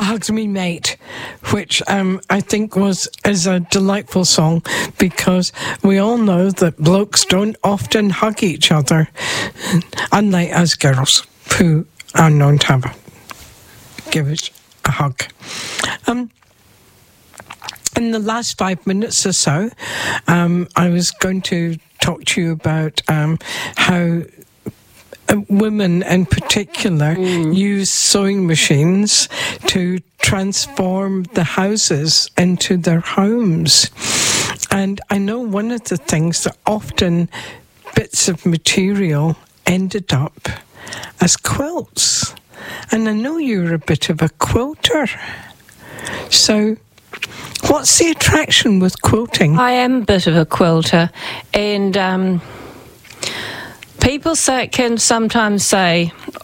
Hugs Me Mate, which I think is a delightful song, because we all know that blokes don't often hug each other, unlike us girls who are known to give it a hug. In the last 5 minutes or so, I was going to talk to you about how women in particular use sewing machines to transform the houses into their homes. And I know one of the things that often bits of material ended up as quilts. And I know you're a bit of a quilter. So what's the attraction with quilting? I am a bit of a quilter, and people can sometimes say,